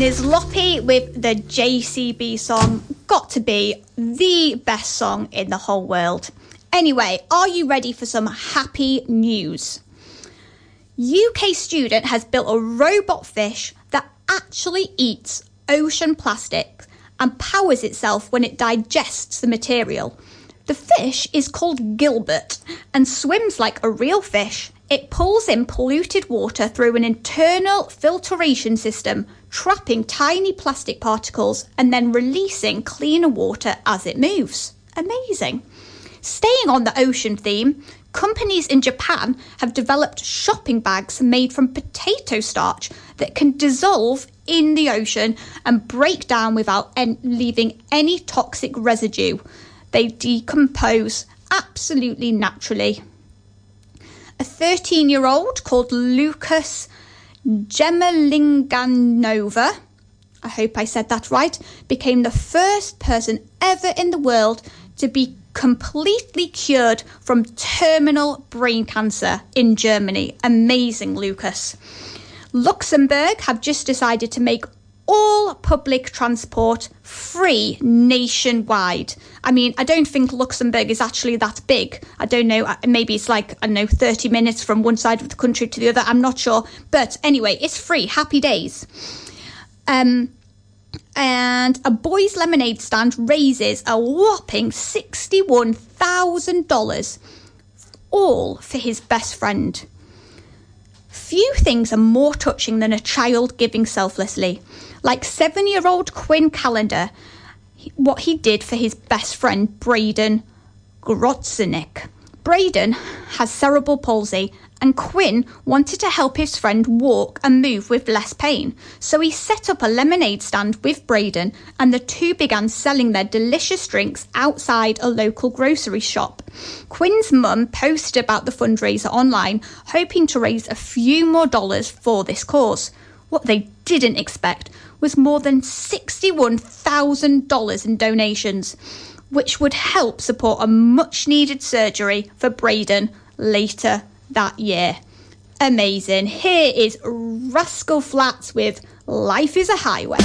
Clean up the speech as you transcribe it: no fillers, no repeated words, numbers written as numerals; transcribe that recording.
Nizloppy with the JCB song, got to be the best song in the whole world. Anyway, are you ready for some happy news? UK student has built a robot fish that actually eats ocean plastic and powers itself when it digests the material. The fish is called Gilbert and swims like a real fish. It pulls in polluted water through an internal filtration system, trapping tiny plastic particles and then releasing cleaner water as it moves. Amazing. Staying on the ocean theme, companies in Japan have developed shopping bags made from potato starch that can dissolve in the ocean and break down without leaving any toxic residue. They decompose absolutely naturally. A 13-year-old called Lucas Gemelinganova, I hope I said that right, became the first person ever in the world to be completely cured from terminal brain cancer in Germany. Amazing, Lucas. Luxembourg have just decided to make all public transport free nationwide. I mean, I don't think Luxembourg is actually that big. I don't know, maybe it's like, 30 minutes from one side of the country to the other. I'm not sure. But anyway, it's free. Happy days. And a boy's lemonade stand raises a whopping $61,000, all for his best friend. Few things are more touching than a child giving selflessly. Like 7-year-old Quinn Callender, what he did for his best friend, Braden Grotzenik. Braden has cerebral palsy, and Quinn wanted to help his friend walk and move with less pain. So he set up a lemonade stand with Braden, and the two began selling their delicious drinks outside a local grocery shop. Quinn's mum posted about the fundraiser online, hoping to raise a few more dollars for this cause. What they didn't expect was more than $61,000 in donations, which would help support a much-needed surgery for Braden later that year. Amazing. Here is Rascal Flatts with Life is a Highway.